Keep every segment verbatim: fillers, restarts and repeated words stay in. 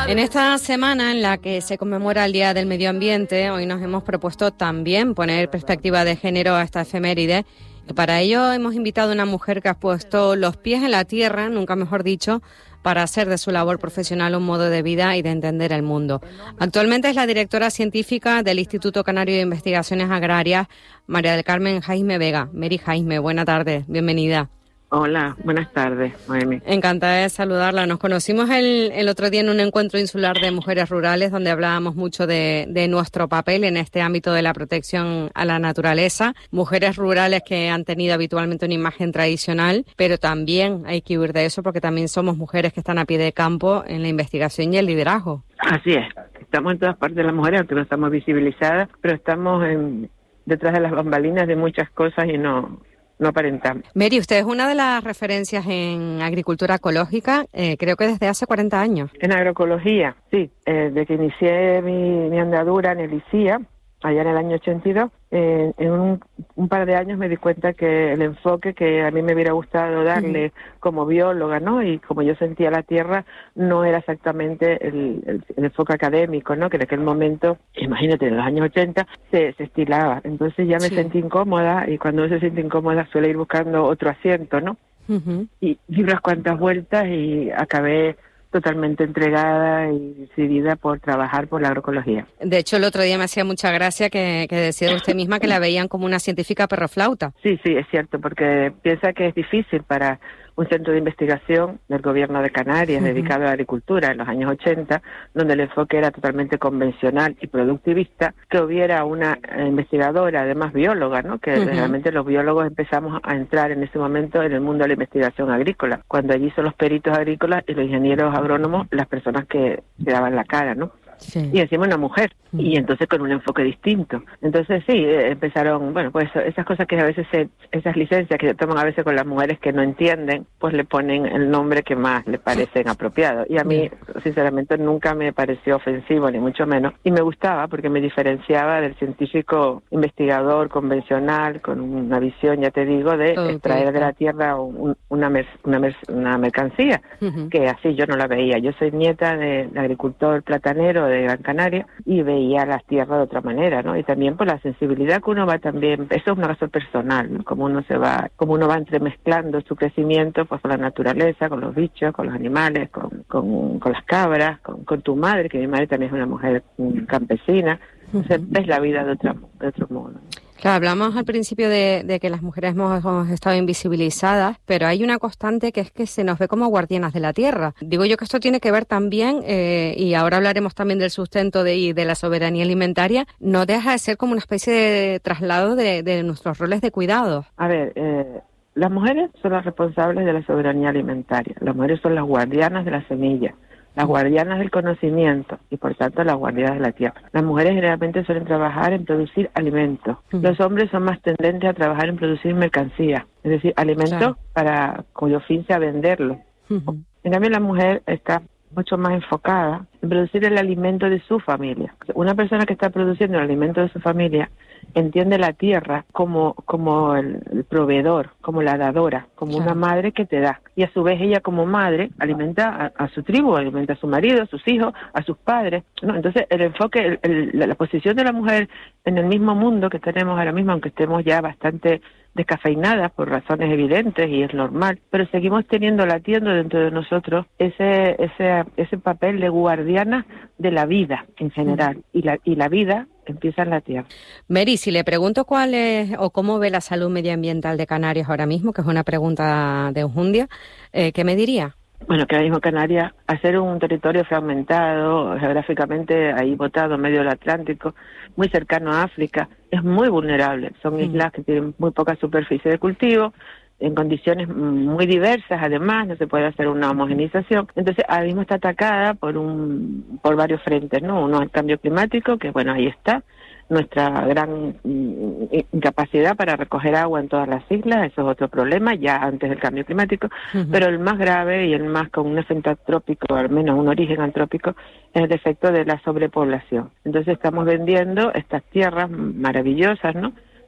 En esta semana en la que se conmemora el Día del Medio Ambiente, hoy nos hemos propuesto también poner perspectiva de género a esta efeméride. Y para ello hemos invitado a una mujer que ha puesto los pies en la tierra, nunca mejor dicho, para hacer de su labor profesional un modo de vida y de entender el mundo. Actualmente es la directora científica del Instituto Canario de Investigaciones Agrarias, María del Carmen Jaime Vega. Mary Jaime, buena tarde, bienvenida. Hola, buenas tardes, Noemi. Encantada de saludarla. Nos conocimos el, el otro día en un encuentro insular de mujeres rurales donde hablábamos mucho de, de nuestro papel en este ámbito de la protección a la naturaleza. Mujeres rurales que han tenido habitualmente una imagen tradicional, pero también hay que huir de eso porque también somos mujeres que están a pie de campo en la investigación y el liderazgo. Así es. Estamos en todas partes de las mujeres, aunque no estamos visibilizadas, pero estamos en, detrás de las bambalinas de muchas cosas y no... no aparentamos. Mary, usted es una de las referencias en agricultura ecológica, eh, creo que desde hace cuarenta años. En agroecología, sí. Eh, desde que inicié mi, mi andadura en el I C I A, allá en el año ochenta y dos, eh, en un, un par de años me di cuenta que el enfoque que a mí me hubiera gustado darle uh-huh. como bióloga, ¿no? Y como yo sentía la tierra, no era exactamente el, el, el enfoque académico, ¿no? Que en aquel momento, imagínate, en los años ochenta, se, se estilaba. Entonces ya me sí. sentí incómoda, y cuando uno se siente incómoda suele ir buscando otro asiento, ¿no? Uh-huh. Y di unas cuantas vueltas y acabé totalmente entregada y decidida por trabajar por la agroecología. De hecho, el otro día me hacía mucha gracia que, que decía usted misma que la veían como una científica perroflauta. Sí, sí, es cierto, porque piensa que es difícil para un centro de investigación del gobierno de Canarias uh-huh. dedicado a la agricultura en los años ochenta, donde el enfoque era totalmente convencional y productivista, que hubiera una investigadora, además bióloga, ¿no? Que uh-huh. realmente los biólogos empezamos a entrar en ese momento en el mundo de la investigación agrícola, cuando allí son los peritos agrícolas y los ingenieros agrónomos las personas que se daban la cara, ¿no? Sí. Y encima una mujer, mm. y entonces con un enfoque distinto. Entonces sí, eh, empezaron, bueno, pues esas cosas que a veces, se, esas licencias que se toman a veces con las mujeres que no entienden, pues le ponen el nombre que más le parecen apropiado. Y a mí, sinceramente, nunca me pareció ofensivo, ni mucho menos. Y me gustaba porque me diferenciaba del científico investigador convencional, con una visión, ya te digo, de okay. extraer de la tierra un, una, mer, una, mer, una mercancía, uh-huh. que así yo no la veía. Yo soy nieta de, de agricultor platanero de Gran Canaria y veía las tierras de otra manera, ¿no? Y también por la sensibilidad que uno va también, eso es una razón personal, ¿no? Como uno se va, como uno va entremezclando su crecimiento pues con la naturaleza, con los bichos, con los animales, con, con, con las cabras, con, con tu madre, que mi madre también es una mujer campesina. O sea, ves la vida de otro, de otro modo. Claro, hablamos al principio de, de que las mujeres hemos, hemos estado invisibilizadas, pero hay una constante que es que se nos ve como guardianas de la tierra. Digo yo que esto tiene que ver también, eh, y ahora hablaremos también del sustento de, y de la soberanía alimentaria, no deja de ser como una especie de traslado de, de nuestros roles de cuidado. A ver, eh, las mujeres son las responsables de la soberanía alimentaria, las mujeres son las guardianas de la semilla, las guardianas del conocimiento y por tanto las guardianas de la tierra. Las mujeres generalmente suelen trabajar en producir alimentos. Uh-huh. Los hombres son más tendentes a trabajar en producir mercancías, es decir, alimentos claro. para cuyo fin sea venderlo. Uh-huh. En cambio la mujer está mucho más enfocada en producir el alimento de su familia. Una persona que está produciendo el alimento de su familia entiende la tierra como como el, el proveedor, como la dadora, como claro. una madre que te da. Y a su vez ella como madre alimenta a, a su tribu, alimenta a su marido, a sus hijos, a sus padres, ¿no? Entonces el enfoque, el, el, la, la posición de la mujer en el mismo mundo que tenemos ahora mismo, aunque estemos ya bastante descafeinadas por razones evidentes y es normal, pero seguimos teniendo, latiendo dentro de nosotros ese ese ese papel de guardiana de la vida en general, mm. y la y la vida empieza en la tierra. Mary, si le pregunto cuál es o cómo ve la salud medioambiental de Canarias ahora mismo, que es una pregunta de enjundia, eh, ¿qué me diría? Bueno, que ahora mismo Canarias, al ser un territorio fragmentado, geográficamente ahí botado en medio del Atlántico, muy cercano a África, es muy vulnerable. Son mm. islas que tienen muy poca superficie de cultivo, en condiciones muy diversas, además, no se puede hacer una homogenización. Entonces, ahora mismo está atacada por un por varios frentes, ¿no? Uno es el cambio climático, que bueno, ahí está, nuestra gran incapacidad para recoger agua en todas las islas, eso es otro problema, ya antes del cambio climático, uh-huh. pero el más grave y el más con un efecto antrópico, al menos un origen antrópico, es el efecto de la sobrepoblación. Entonces estamos vendiendo estas tierras maravillosas, ¿no?,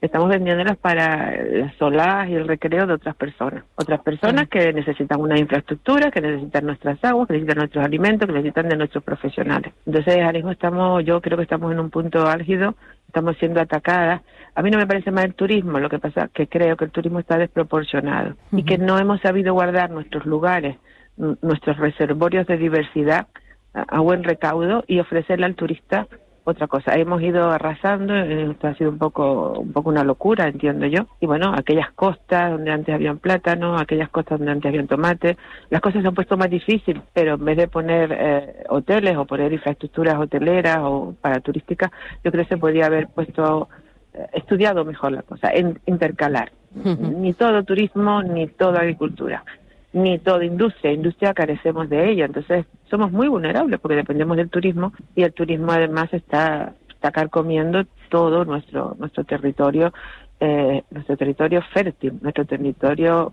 estamos vendiéndolas para las soladas y el recreo de otras personas. Otras personas que necesitan una infraestructura, que necesitan nuestras aguas, que necesitan nuestros alimentos, que necesitan de nuestros profesionales. Entonces, ahora mismo estamos, yo creo que estamos en un punto álgido, estamos siendo atacadas. A mí no me parece mal el turismo, lo que pasa es que creo que el turismo está desproporcionado uh-huh. y que no hemos sabido guardar nuestros lugares, n- nuestros reservorios de diversidad a, a buen recaudo y ofrecerle al turista otra cosa. Hemos ido arrasando, esto ha sido un poco un poco una locura, entiendo yo. Y bueno, aquellas costas donde antes habían plátanos, aquellas costas donde antes habían tomates, las cosas se han puesto más difíciles, pero en vez de poner eh, hoteles o poner infraestructuras hoteleras o para turísticas, yo creo que se podría haber puesto, eh, estudiado mejor la cosa, en, intercalar. Uh-huh. Ni todo turismo, ni toda agricultura, ni toda industria. Industria carecemos de ella, entonces somos muy vulnerables porque dependemos del turismo y el turismo además está, está carcomiendo todo nuestro nuestro territorio, eh, nuestro territorio fértil, nuestro territorio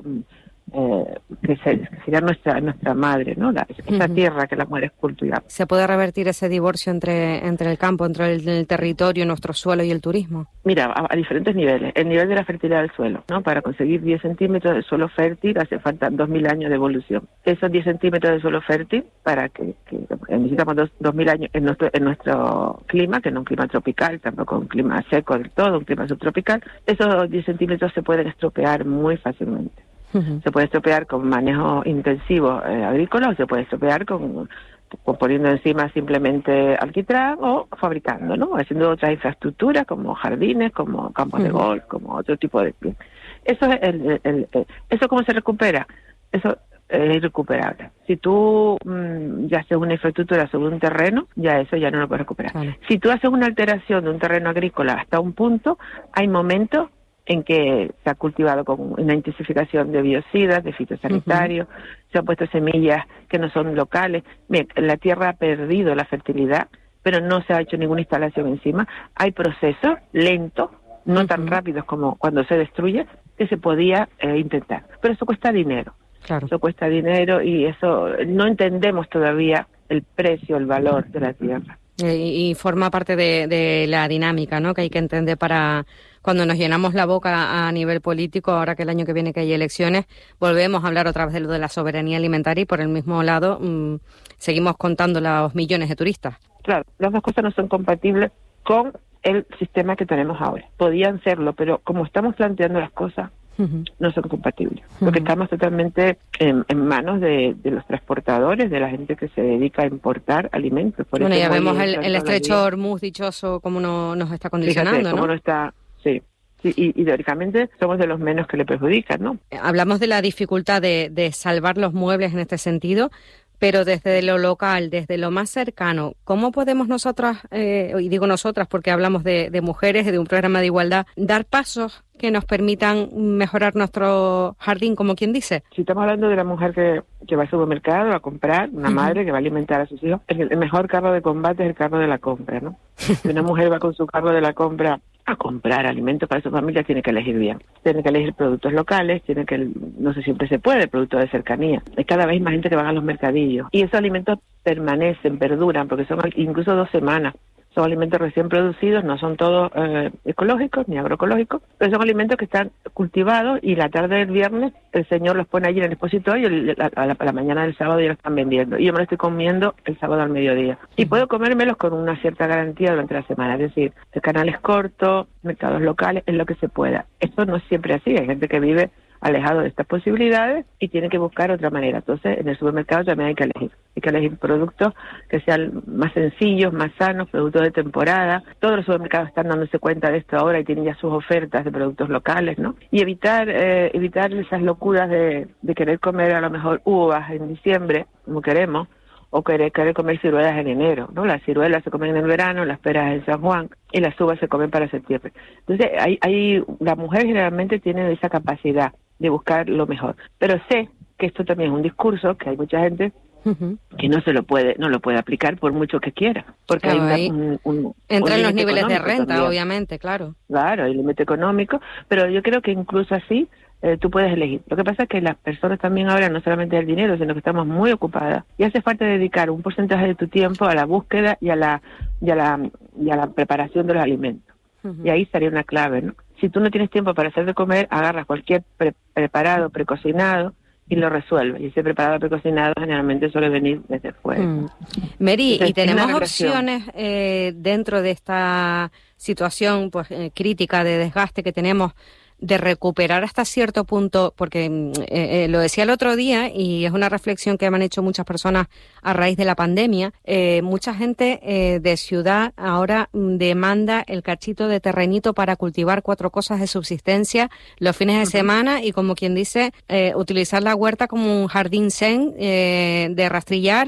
eh, que, se, que sería nuestra nuestra madre, ¿no? La, esa uh-huh. tierra que la mujeres cultivan. ¿Se puede revertir ese divorcio entre entre el campo, entre el, el territorio, nuestro suelo y el turismo? Mira, a, a diferentes niveles. El nivel de la fertilidad del suelo, ¿no? Para conseguir diez centímetros de suelo fértil hace falta dos mil años de evolución. Esos diez centímetros de suelo fértil, para que, que necesitamos dos mil años en nuestro, en nuestro clima, que no es un clima tropical, tampoco un clima seco del todo, un clima subtropical, esos diez centímetros se pueden estropear muy fácilmente. Uh-huh. Se puede estropear con manejo intensivo eh, agrícola o se puede estropear con, con poniendo encima simplemente alquitrán o fabricando, ¿no? Haciendo otras infraestructuras como jardines, como campos uh-huh. de golf, como otro tipo de... Eso es el, el, el, el, ¿eso cómo se recupera? Eso es irrecuperable. Si tú mmm, ya haces una infraestructura sobre un terreno, ya eso ya no lo puedes recuperar. Vale. Si tú haces una alteración de un terreno agrícola hasta un punto, hay momentos en que se ha cultivado con una intensificación de biocidas, de fitosanitarios, uh-huh. se han puesto semillas que no son locales. Mira, la tierra ha perdido la fertilidad, pero no se ha hecho ninguna instalación encima. Hay procesos lentos, no uh-huh. tan rápidos como cuando se destruye, que se podía eh, intentar. Pero eso cuesta dinero. Claro. Eso cuesta dinero y eso no entendemos todavía el precio, el valor de la tierra. Y, y forma parte de, de la dinámica, ¿no? Que hay que entender para cuando nos llenamos la boca a nivel político, ahora que el año que viene que hay elecciones, volvemos a hablar otra vez de lo de la soberanía alimentaria y por el mismo lado mmm, seguimos contando los millones de turistas. Claro, las dos cosas no son compatibles con el sistema que tenemos ahora. Podían serlo, pero como estamos planteando las cosas, uh-huh. no son compatibles. Uh-huh. Porque estamos totalmente en, en manos de, de los transportadores, de la gente que se dedica a importar alimentos. Por bueno, ya vemos el, el estrecho Hormuz dichoso cómo no, nos está condicionando, Fíjate, ¿no? Cómo no está, sí. Sí, y, y teóricamente somos de los menos que le perjudican, ¿no? Hablamos de la dificultad de, de salvar los muebles en este sentido, pero desde lo local, desde lo más cercano, ¿cómo podemos nosotras, eh, y digo nosotras porque hablamos de, de mujeres, de un programa de igualdad, dar pasos que nos permitan mejorar nuestro jardín, como quien dice? Si estamos hablando de la mujer que, que va al supermercado a comprar, una uh-huh. madre que va a alimentar a sus hijos, el, el mejor carro de combate es el carro de la compra, ¿no? Si una mujer va con su carro de la compra a comprar alimentos para su familia, tiene que elegir bien. Tiene que elegir productos locales, tiene que, no sé, siempre se puede, productos de cercanía. Hay cada vez más gente que van a los mercadillos. Y esos alimentos permanecen, perduran, porque son incluso dos semanas. Son alimentos recién producidos, no son todos eh, ecológicos ni agroecológicos, pero son alimentos que están cultivados y la tarde del viernes el señor los pone allí en el expositorio y el, a, la, a la mañana del sábado ya los están vendiendo. Y yo me los estoy comiendo el sábado al mediodía. Y puedo comérmelos con una cierta garantía durante la semana. Es decir, el canal es corto, mercados locales, es lo que se pueda. Esto no es siempre así. Hay gente que vive alejado de estas posibilidades y tiene que buscar otra manera. Entonces, en el supermercado también hay que elegir. Hay que elegir productos que sean más sencillos, más sanos, productos de temporada. Todos los supermercados están dándose cuenta de esto ahora y tienen ya sus ofertas de productos locales, ¿no? Y evitar eh, evitar esas locuras de, de querer comer a lo mejor uvas en diciembre, como queremos, o querer, querer comer ciruelas en enero, ¿no? Las ciruelas se comen en el verano, las peras en San Juan y las uvas se comen para septiembre. Entonces, hay, hay, la mujer generalmente tiene esa capacidad de buscar lo mejor. Pero sé que esto también es un discurso, que hay mucha gente uh-huh. que no se lo puede, no lo puede aplicar por mucho que quiera, porque claro, hay una, un, un entran un los niveles de renta, también. Obviamente, claro. Claro, hay límite económico, pero yo creo que incluso así eh, tú puedes elegir. Lo que pasa es que las personas también ahora no solamente el dinero, sino que estamos muy ocupadas y hace falta dedicar un porcentaje de tu tiempo a la búsqueda y a la y a la y a la preparación de los alimentos. Uh-huh. Y ahí estaría una clave, ¿no? si tú no tienes tiempo para hacer de comer, agarras cualquier pre preparado, precocinado, y lo resuelve. Y ese preparado precocinado generalmente suele venir desde fuera. Mm. Mary, Entonces, ¿y tenemos opciones opciones eh, dentro de esta situación pues eh, crítica de desgaste que tenemos de recuperar hasta cierto punto? Porque eh, eh, lo decía el otro día y es una reflexión que me han hecho muchas personas a raíz de la pandemia. Eh, mucha gente eh, de ciudad ahora demanda el cachito de terrenito para cultivar cuatro cosas de subsistencia los fines de uh-huh. semana y, como quien dice, eh, utilizar la huerta como un jardín zen eh, de rastrillar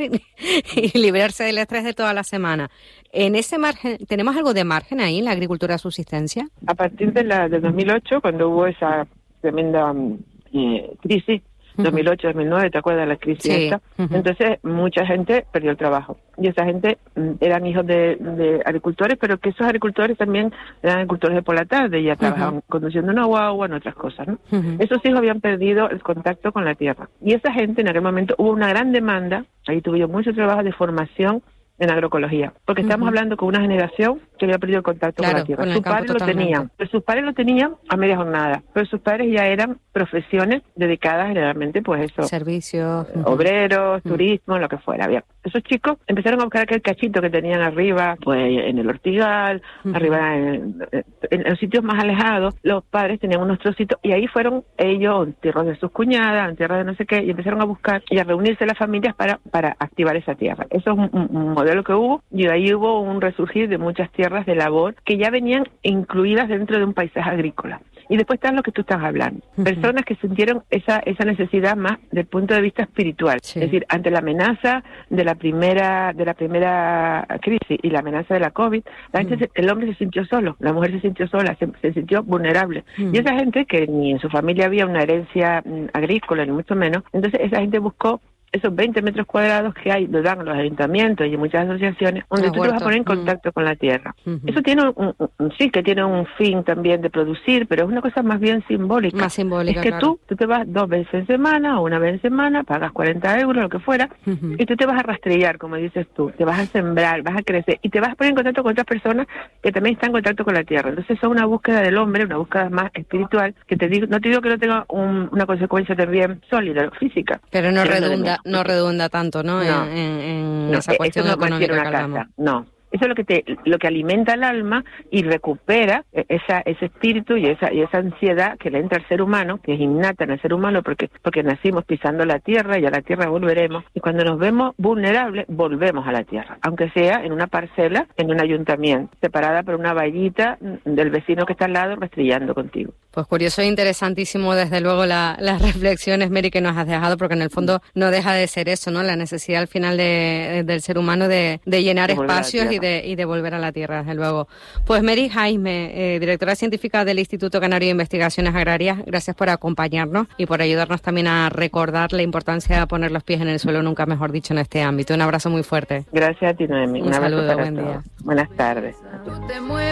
y librarse del estrés de toda la semana. ¿En ese margen, tenemos algo de margen ahí en la agricultura de subsistencia? A partir de la de dos mil ocho, cuando hubo esa tremenda eh, crisis, uh-huh. dos mil ocho, dos mil nueve, ¿te acuerdas de la crisis sí. esta? Uh-huh. Entonces, mucha gente perdió el trabajo. Y esa gente mm, eran hijos de, de agricultores, pero que esos agricultores también eran agricultores de por la tarde, ya trabajaban uh-huh. conduciendo una guagua, en otras cosas, ¿no? Uh-huh. Esos hijos habían perdido el contacto con la tierra. Y esa gente, en aquel momento, hubo una gran demanda, ahí tuvieron mucho trabajo de formación en agroecología, porque uh-huh. estamos hablando con una generación que había perdido el contacto claro, con la tierra. Con sus padres lo totalmente. tenían, pero sus padres lo tenían a media jornada, pero sus padres ya eran profesiones dedicadas generalmente, pues eso, servicios, uh-huh. obreros, uh-huh. turismo, lo que fuera. Bien, esos chicos empezaron a buscar aquel cachito que tenían arriba, pues en el Ortigal, uh-huh. arriba en, en, en los sitios más alejados. Los padres tenían unos trocitos y ahí fueron ellos en tierras de sus cuñadas, en tierras de no sé qué, y empezaron a buscar y a reunirse las familias para para activar esa tierra. Eso es un, un, un modelo que hubo, y ahí hubo un resurgir de muchas tierras de labor que ya venían incluidas dentro de un paisaje agrícola. Y después está lo que tú estás hablando. Uh-huh. Personas que sintieron esa esa necesidad más desde el punto de vista espiritual. Sí. Es decir, ante la amenaza de la primera de la primera crisis y la amenaza de la COVID, la uh-huh. gente, el hombre se sintió solo, la mujer se sintió sola, se, se sintió vulnerable. Uh-huh. Y esa gente, que ni en su familia había una herencia mm, agrícola, ni mucho menos, entonces esa gente buscó esos veinte metros cuadrados que hay, lo dan los ayuntamientos y muchas asociaciones, donde tú te vas a poner en contacto mm. con la tierra. Uh-huh. Eso tiene un, un, un, sí que tiene un fin también de producir, pero es una cosa más bien simbólica. Más simbólica, Es que claro. tú, tú te vas dos veces en semana o una vez en semana, pagas cuarenta euros, lo que fuera, uh-huh. y tú te vas a rastrillar, como dices tú, te vas a sembrar, vas a crecer, y te vas a poner en contacto con otras personas que también están en contacto con la tierra. Entonces es una búsqueda del hombre, una búsqueda más espiritual, que te digo, no te digo que no tenga un, una consecuencia también sólida, física. Pero no pero redunda, no, no redunda tanto, ¿no? No, en, en, en no, esa cuestión eso no económica una que casa, hablamos. no. Eso es lo que te, lo que alimenta el alma y recupera esa, ese espíritu y esa, y esa ansiedad que le entra al ser humano, que es innata en el ser humano porque, porque nacimos pisando la tierra y a la tierra volveremos. Y cuando nos vemos vulnerables, volvemos a la tierra, aunque sea en una parcela, en un ayuntamiento, separada por una vallita del vecino que está al lado rastrillando contigo. Pues curioso e interesantísimo, desde luego, la, las reflexiones, Mary, que nos has dejado, porque en el fondo no deja de ser eso, ¿no? La necesidad al final de, del ser humano de, de llenar de espacios y de, y de volver a la tierra, desde luego. Pues Mary Jaime, eh, directora científica del Instituto Canario de Investigaciones Agrarias, gracias por acompañarnos y por ayudarnos también a recordar la importancia de poner los pies en el suelo, nunca mejor dicho, en este ámbito. Un abrazo muy fuerte. Gracias a ti, Noemi. Un, Un saludo, buen todos. día. Buenas tardes.